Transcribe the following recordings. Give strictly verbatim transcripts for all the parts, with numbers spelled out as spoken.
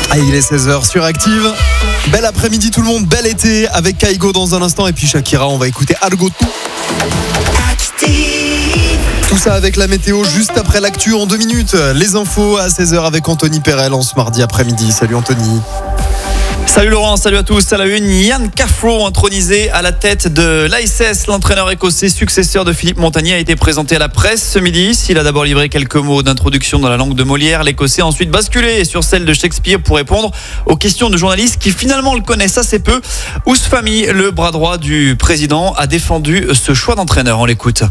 Ah, il est seize heures sur Active. Bel après-midi tout le monde, bel été avec Kaigo dans un instant et puis Shakira, on va écouter Algo tout. Tout ça avec la météo juste après l'actu en deux minutes. Les infos à seize heures avec Anthony Perel en ce mardi après-midi. Salut Anthony. Salut Laurent, salut à tous. À la une, Ian Caffro, intronisé à la tête de l'A S S. L'entraîneur écossais successeur de Philippe Montagnier a été présenté à la presse ce midi. S'il a d'abord livré quelques mots d'introduction dans la langue de Molière, l'Écossais a ensuite basculé sur celle de Shakespeare pour répondre aux questions de journalistes qui finalement le connaissent assez peu. Ousfami, le bras droit du président, a défendu ce choix d'entraîneur. On l'écoute.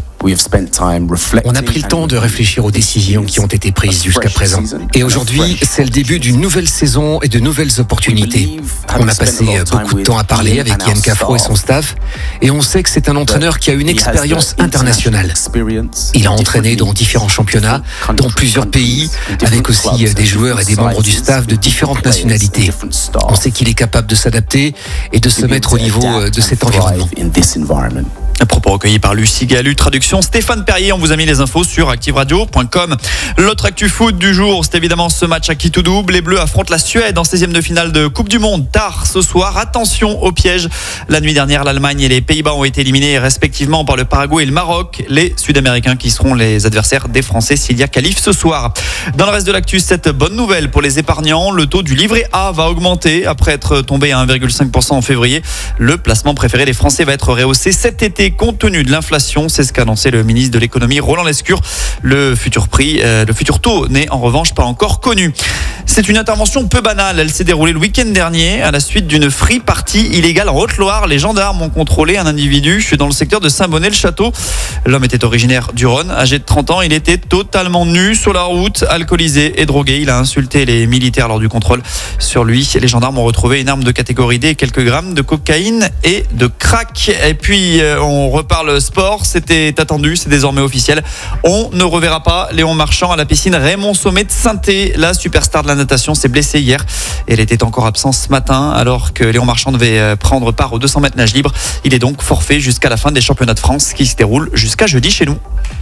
On a pris le temps de réfléchir aux décisions qui ont été prises jusqu'à présent. Et aujourd'hui, c'est le début d'une nouvelle saison et de nouvelles opportunités. On a passé beaucoup de temps à parler avec Ian Caffro et son staff, et on sait que c'est un entraîneur qui a une expérience internationale. Il a entraîné dans différents championnats, dans plusieurs pays, avec aussi des joueurs et des membres du staff de différentes nationalités. On sait qu'il est capable de s'adapter et de se mettre au niveau de cet environnement. Un propos recueilli par Lucie Galu, traduction Stéphane Perrier. On vous a mis les infos sur active radio point com. L'autre actu foot du jour, c'est évidemment ce match à qui tout double. Les Bleus affrontent la Suède en seizième de finale de Coupe du Monde tard ce soir. Attention au piège. La nuit dernière, l'Allemagne et les Pays-Bas ont été éliminés respectivement par le Paraguay et le Maroc. Les Sud-Américains qui seront les adversaires des Français s'il y a qualif ce soir. Dans le reste de l'actu, cette bonne nouvelle pour les épargnants. Le taux du livret A va augmenter après être tombé à un virgule cinq pour cent en février. Le placement préféré des Français va être rehaussé cet été compte tenu de l'inflation. C'est ce qu'a annoncé le ministre de l'économie Roland Lescure. Le futur prix, euh, le futur taux n'est en revanche pas encore connu. C'est une intervention peu banale. Elle s'est déroulée le week-end dernier à la suite d'une free party illégale en Haute-Loire. Les gendarmes ont contrôlé un individu dans le secteur de Saint-Bonnet-le-Château. L'homme était originaire du Rhône, âgé de trente ans. Il était totalement nu sur la route, alcoolisé et drogué. Il a insulté les militaires lors du contrôle sur lui. Les gendarmes ont retrouvé une arme de catégorie D, quelques grammes de cocaïne et de crack. Et puis euh, on reparle sport. C'était attendu, c'est désormais officiel. On ne reverra pas Léon Marchand à la piscine Raymond Sommet de Saint-Thé. La superstar de la natation s'est blessée hier. Elle était encore absente ce matin alors que Léon Marchand devait prendre part aux deux cents mètres nage libre. Il est donc forfait jusqu'à la fin des championnats de France qui se déroulent jusqu'à jeudi chez nous.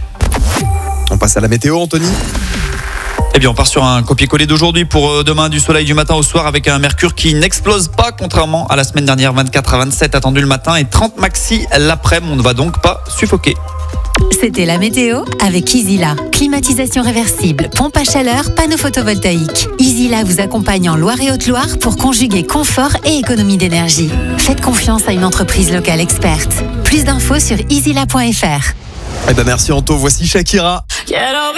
On passe à la météo, Anthony. Eh bien, on part sur un copier-coller d'aujourd'hui pour demain, du soleil du matin au soir avec un mercure qui n'explose pas contrairement à la semaine dernière. vingt-quatre à vingt-sept attendu le matin et trente maxi l'après-midi. On ne va donc pas suffoquer. C'était la météo avec Easyla. Climatisation réversible, pompe à chaleur, panneau photovoltaïque. Easyla vous accompagne en Loire et Haute-Loire pour conjuguer confort et économie d'énergie. Faites confiance à une entreprise locale experte. Plus d'infos sur easyla point f r. Eh ben merci Anto, voici Shakira.